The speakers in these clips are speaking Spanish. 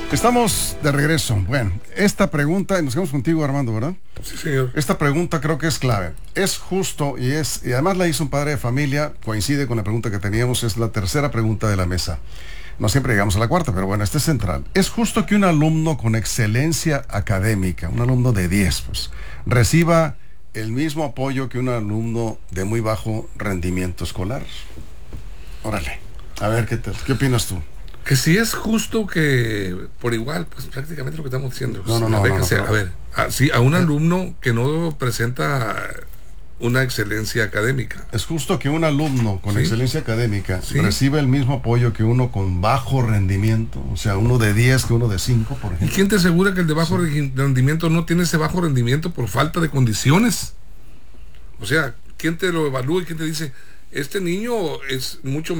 Estamos de regreso. Bueno, esta pregunta, nos quedamos contigo, Armando, ¿verdad? Sí, señor. Esta pregunta creo que es clave. Es justo y además la hizo un padre de familia, coincide con la pregunta que teníamos, es la tercera pregunta de la mesa. No siempre llegamos a la cuarta, pero bueno, esta es central. ¿Es justo que un alumno con excelencia académica, un alumno de 10, pues, reciba el mismo apoyo que un alumno de muy bajo rendimiento escolar? Órale, a ver, ¿qué opinas tú? Que si es justo que por igual, pues prácticamente lo que estamos diciendo. No, A ver, a un alumno que no presenta una excelencia académica. Es justo que un alumno con excelencia académica reciba el mismo apoyo que uno con bajo rendimiento, o sea, uno de 10 que uno de 5, por ejemplo. ¿Y quién te asegura que el de bajo rendimiento no tiene ese bajo rendimiento por falta de condiciones? O sea, ¿quién te lo evalúa y quién te dice, este niño es mucho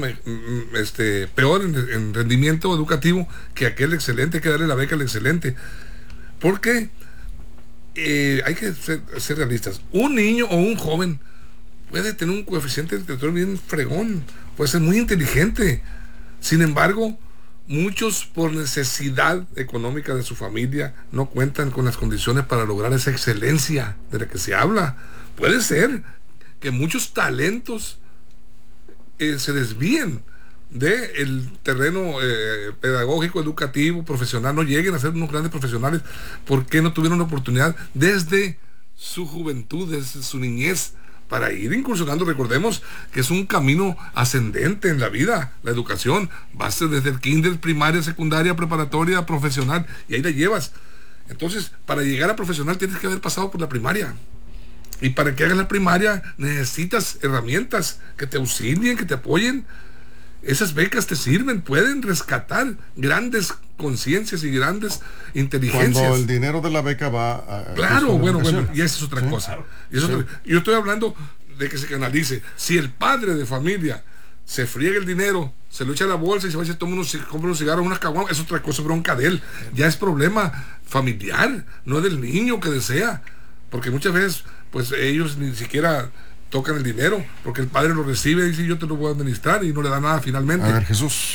peor en rendimiento educativo que aquel excelente, hay que darle la beca al excelente? Porque hay que ser realistas. Un niño o un joven puede tener un coeficiente intelectual bien fregón, puede ser muy inteligente. Sin embargo, muchos por necesidad económica de su familia no cuentan con las condiciones para lograr esa excelencia de la que se habla. Puede ser que muchos talentos se desvíen del terreno pedagógico, educativo, profesional, no lleguen a ser unos grandes profesionales porque no tuvieron la oportunidad desde su juventud, desde su niñez, para ir incursionando. Recordemos que es un camino ascendente en la vida, la educación, vas desde el kinder, primaria, secundaria, preparatoria, profesional, y ahí la llevas. Entonces, para llegar a profesional tienes que haber pasado por la primaria. Y para que hagas la primaria necesitas herramientas que te auxilien, que te apoyen. Esas becas te sirven, pueden rescatar grandes conciencias y grandes inteligencias. Cuando el dinero de la beca va a... Claro, bueno, y esa es otra cosa. Yo estoy hablando de que se canalice. Si el padre de familia se friega el dinero, se lo echa a la bolsa y se va y se compra unos cigarros, unas caguamas, es otra cosa, bronca de él. Ya es problema familiar, no del niño que desea. Porque muchas veces, pues ellos ni siquiera tocan el dinero, porque el padre lo recibe y dice, yo te lo voy a administrar, y no le da nada finalmente. A ver, Jesús.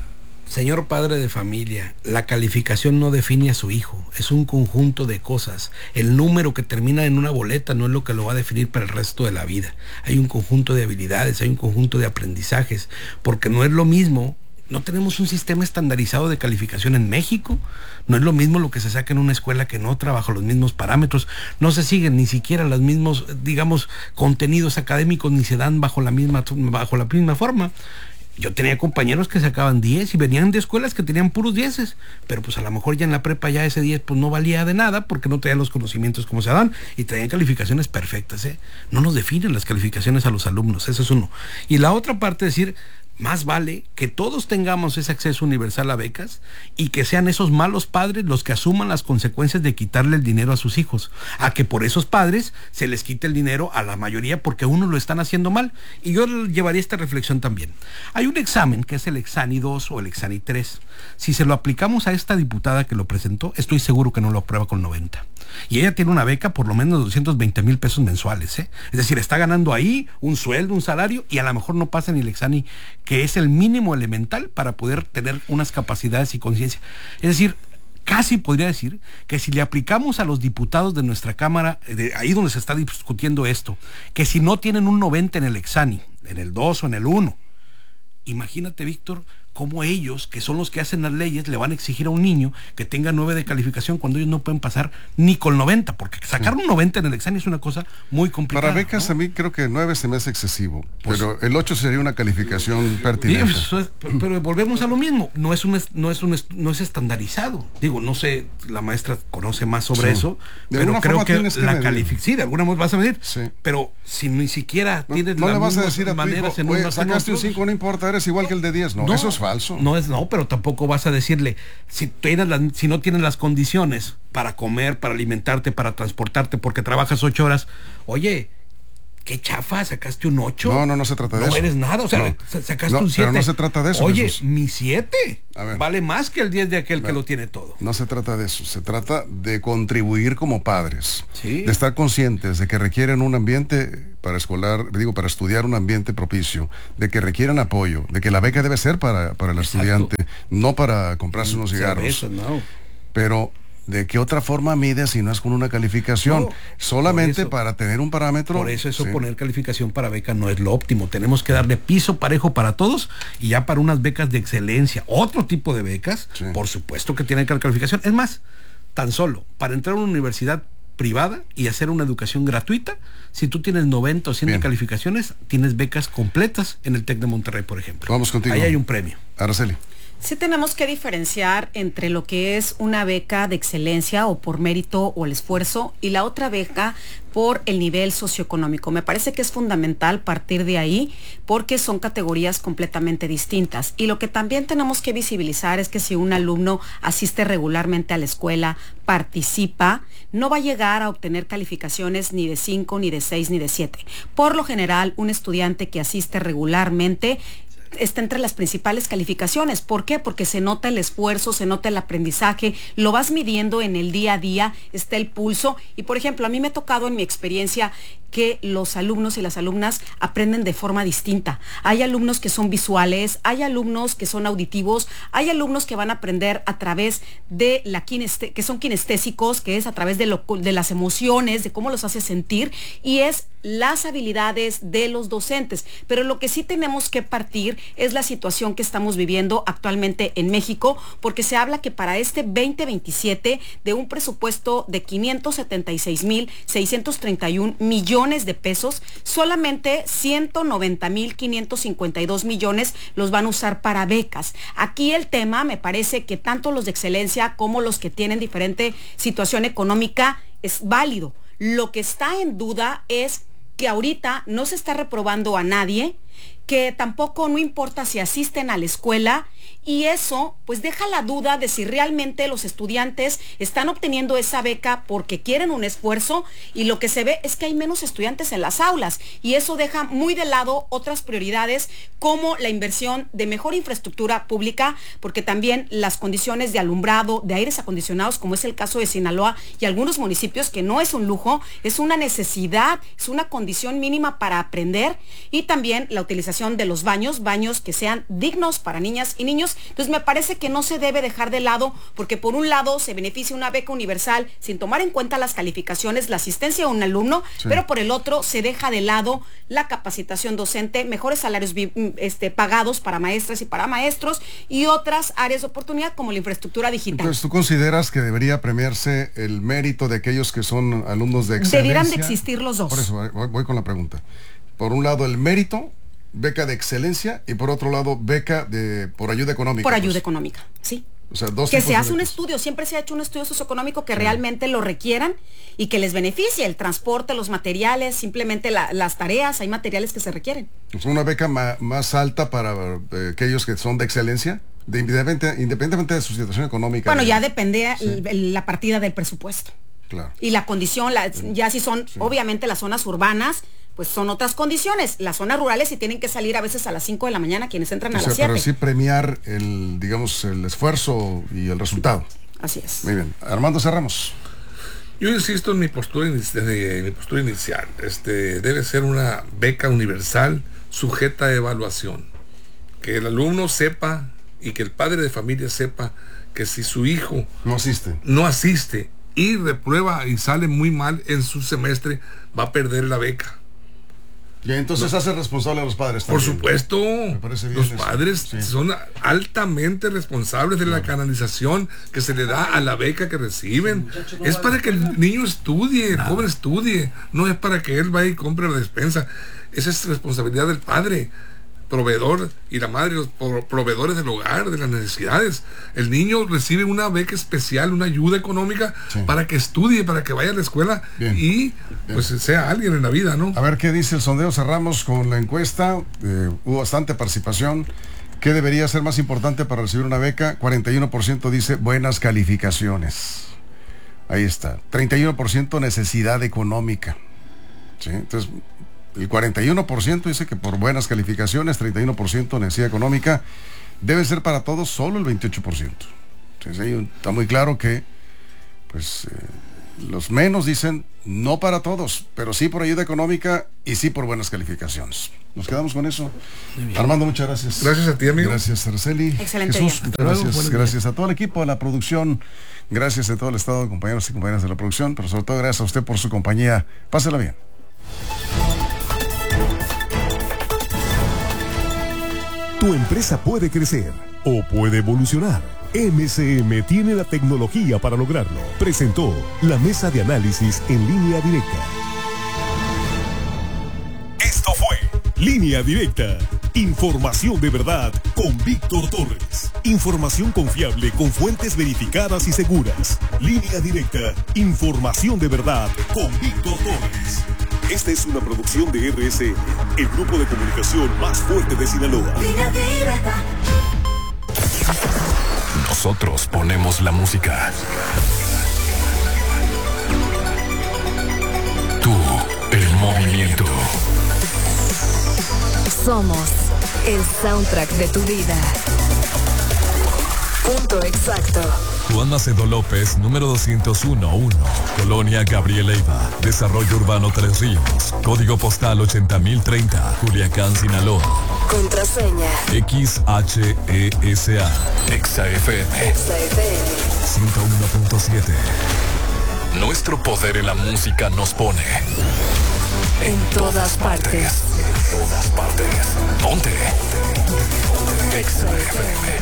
Señor padre de familia, la calificación no define a su hijo, es un conjunto de cosas. El número que termina en una boleta no es lo que lo va a definir para el resto de la vida. Hay un conjunto de habilidades, hay un conjunto de aprendizajes, porque no es lo mismo. No tenemos un sistema estandarizado de calificación en México. No es lo mismo lo que se saca en una escuela que en otra, bajo los mismos parámetros. No se siguen ni siquiera los mismos, digamos, contenidos académicos, ni se dan bajo la misma forma. Yo tenía compañeros que sacaban 10 y venían de escuelas que tenían puros 10, pero pues a lo mejor ya en la prepa ya ese 10 pues no valía de nada porque no traían los conocimientos como se dan y traían calificaciones perfectas. No nos definen las calificaciones a los alumnos, eso es uno. Y la otra parte es decir, más vale que todos tengamos ese acceso universal a becas y que sean esos malos padres los que asuman las consecuencias de quitarle el dinero a sus hijos, a que por esos padres se les quite el dinero a la mayoría porque uno lo están haciendo mal. Y yo llevaría esta reflexión también. Hay un examen que es el Exani 2 o el Exani 3. Si se lo aplicamos a esta diputada que lo presentó, estoy seguro que no lo aprueba con 90. Y ella tiene una beca por lo menos de 220,000 pesos mensuales, Es decir, está ganando ahí un sueldo, un salario, y a lo mejor no pasa ni el Exani, que es el mínimo elemental para poder tener unas capacidades y conciencia. Es decir, casi podría decir que si le aplicamos a los diputados de nuestra Cámara, ahí donde se está discutiendo esto, que si no tienen un 90 en el Exani, en el 2 o en el 1, imagínate, Víctor, cómo ellos, que son los que hacen las leyes, le van a exigir a un niño que tenga 9 de calificación cuando ellos no pueden pasar ni con 90, porque sacar un 90 en el examen es una cosa muy complicada. Para becas, ¿no? A mí creo que 9 se me hace excesivo, pues, pero el 8 sería una calificación pertinente. Pero volvemos a lo mismo, no es estandarizado. Digo, no sé, la maestra conoce más sobre eso, pero creo que la calificación, sí, de alguna manera vas a medir, pero si ni siquiera tienes no las le vas a mismas decir a maneras tu hijo, en sacaste un 5, no importa, eres igual que el de 10, no, eso es falso. No, pero tampoco vas a decirle, si no tienes las condiciones para comer, para alimentarte, para transportarte, porque trabajas 8 horas, oye, qué chafa, sacaste un 8. No se trata de no eso. No eres nada, o sea, no. sacaste un 7. Pero no se trata de eso. Oye, Jesús. mi 7 vale más que el 10 de aquel que lo tiene todo. No se trata de eso, se trata de contribuir como padres, Sí. de estar conscientes de que requieren un ambiente para para estudiar, un ambiente propicio, de que requieren apoyo, de que la beca debe ser para el estudiante, no para comprarse unos cigarros. Cerveza, no. Pero ¿de qué otra forma mide si no es con una calificación? No, solamente por eso, para tener un parámetro. Por eso sí. poner calificación para beca no es lo óptimo. Tenemos que darle piso parejo para todos y ya para unas becas de excelencia, otro tipo de becas, Sí. por supuesto que tienen calificación. Es más, tan solo para entrar a una universidad privada y hacer una educación gratuita, si tú tienes 90 o 100 Bien. calificaciones, tienes becas completas en el TEC de Monterrey, por ejemplo. Vamos contigo. Ahí hay un premio. Araceli. Sí tenemos que diferenciar entre lo que es una beca de excelencia o por mérito o el esfuerzo y la otra beca por el nivel socioeconómico. Me parece que es fundamental partir de ahí porque son categorías completamente distintas. Y lo que también tenemos que visibilizar es que si un alumno asiste regularmente a la escuela, participa, no va a llegar a obtener calificaciones ni de 5, ni de 6, ni de 7. Por lo general, un estudiante que asiste regularmente está entre las principales calificaciones. ¿Por qué? Porque se nota el esfuerzo, se nota el aprendizaje, lo vas midiendo en el día a día, está el pulso. Y por ejemplo, a mí me ha tocado en mi experiencia que los alumnos y las alumnas aprenden de forma distinta. Hay alumnos que son visuales, hay alumnos que son auditivos, hay alumnos que van a aprender a través de que son kinestésicos, que es a través de las emociones, de cómo los hace sentir, y es las habilidades de los docentes. Pero lo que sí tenemos que partir es la situación que estamos viviendo actualmente en México, porque se habla que para este 2027 de un presupuesto de 576,631 millones de pesos, solamente 190,552 millones los van a usar para becas. Aquí el tema, me parece que tanto los de excelencia como los que tienen diferente situación económica es válido. Lo que está en duda es que ahorita no se está reprobando a nadie, que tampoco no importa si asisten a la escuela, y eso pues deja la duda de si realmente los estudiantes están obteniendo esa beca porque quieren un esfuerzo, y lo que se ve es que hay menos estudiantes en las aulas, y eso deja muy de lado otras prioridades como la inversión de mejor infraestructura pública, porque también las condiciones de alumbrado, de aires acondicionados, como es el caso de Sinaloa y algunos municipios, que no es un lujo, es una necesidad, es una condición mínima para aprender, y también la utilización de los baños que sean dignos para niñas y niños. Entonces me parece que no se debe dejar de lado, porque por un lado se beneficia una beca universal sin tomar en cuenta las calificaciones, la asistencia de un alumno, sí, pero por el otro se deja de lado la capacitación docente, mejores salarios pagados para maestras y para maestros, y otras áreas de oportunidad como la infraestructura digital. Entonces, ¿tú consideras que debería premiarse el mérito de aquellos que son alumnos de excelencia? Debieran de existir los dos. Por eso voy con la pregunta. Por un lado, el mérito, beca de excelencia, y por otro lado, beca por ayuda económica. Por ayuda económica, sí. O sea, dos que tipos se de hace un becas. estudio, siempre se ha hecho un estudio socioeconómico que realmente lo requieran y que les beneficie el transporte, los materiales, simplemente las tareas, hay materiales que se requieren. Es una beca más alta para aquellos que son de excelencia, independientemente de su situación económica. Bueno, ya depende la partida del presupuesto. Claro. Y la condición, ya si son, obviamente las zonas urbanas, pues son otras condiciones. Las zonas rurales sí tienen que salir a veces a las 5 de la mañana, quienes entran a las 7. Pero sí premiar el esfuerzo y el resultado. Así es. Muy bien. Armando, cerramos. Yo insisto en mi postura inicial. Debe ser una beca universal sujeta a evaluación. Que el alumno sepa y que el padre de familia sepa que si su hijo no asiste y reprueba y sale muy mal en su semestre, va a perder la beca. Y entonces hace responsable a los padres también. Por supuesto, los padres son altamente responsables de la canalización que se le da a la beca que reciben. Es para que el niño estudie, el joven estudie, no es para que él vaya y compre la despensa. Esa es responsabilidad del padre, proveedor, y la madre, los proveedores del hogar, de las necesidades. El niño recibe una beca especial, una ayuda económica para que estudie, para que vaya a la escuela y pues sea alguien en la vida, ¿no? A ver qué dice el sondeo. Cerramos con la encuesta. Hubo bastante participación. ¿Qué debería ser más importante para recibir una beca? 41% dice buenas calificaciones. Ahí está. 31% necesidad económica. ¿Sí? Entonces, El 41% dice que por buenas calificaciones, 31% necesidad económica. Debe ser para todos solo el 28%. Entonces ahí está muy claro que pues los menos dicen no para todos, pero sí por ayuda económica y sí por buenas calificaciones. Nos quedamos con eso. Armando, muchas gracias. Gracias a ti, amigo. Gracias, Araceli. Excelente Jesús, día. gracias. Gracias a todo el equipo de la producción. Gracias a todo el estado de compañeros y compañeras de la producción, pero sobre todo gracias a usted por su compañía. Pásela bien. Tu empresa puede crecer o puede evolucionar. MCM tiene la tecnología para lograrlo. Presentó la mesa de análisis en Línea Directa. Esto fue Línea Directa. Información de verdad con Víctor Torres. Información confiable con fuentes verificadas y seguras. Línea Directa. Información de verdad con Víctor Torres. Esta es una producción de RSN, el grupo de comunicación más fuerte de Sinaloa. Línea Directa. Nosotros ponemos la música. Tú, el movimiento. Somos el soundtrack de tu vida. Punto exacto. Juan Macedo López, número 201-1, Colonia Gabriel Leiva, Desarrollo Urbano Tres Ríos, Código Postal 80030, Culiacán, Sinaloa. Contraseña XHESA. XFM 101.7. Nuestro poder en la música nos pone en todas partes. En todas partes. Ponte. XFM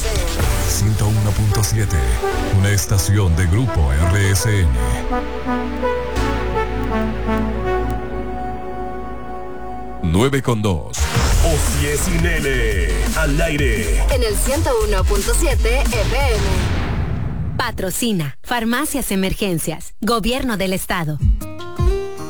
101.7. Una estación de Grupo RSN. Nueve con 2. Osies y Nene, al aire. En el 101.7 FM. Patrocina Farmacias Emergencias, Gobierno del Estado.